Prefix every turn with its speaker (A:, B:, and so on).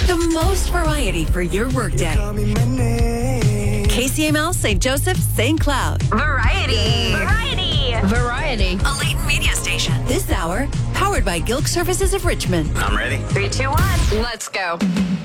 A: The most variety for your workday. KCML, St. Joseph, St. Cloud.
B: Variety.
A: A Leighton Media Station. This hour, powered by Gilk Services of Richmond.
C: I'm ready.
B: 3, 2, 1. Let's go.